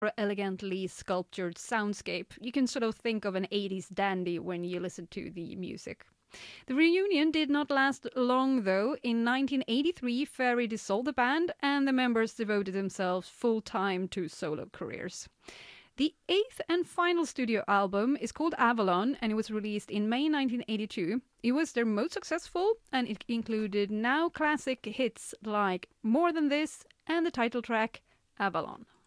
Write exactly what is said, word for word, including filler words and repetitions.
elegantly sculptured soundscape. You can sort of think of an eighties dandy when you listen to the music. The reunion did not last long, though. In nineteen eighty-three, Ferry dissolved the band, and the members devoted themselves full-time to solo careers. The eighth and final studio album is called Avalon, and it was released in May nineteen eighty-two. It was their most successful, and it included now classic hits like More Than This and the title track, Avalon.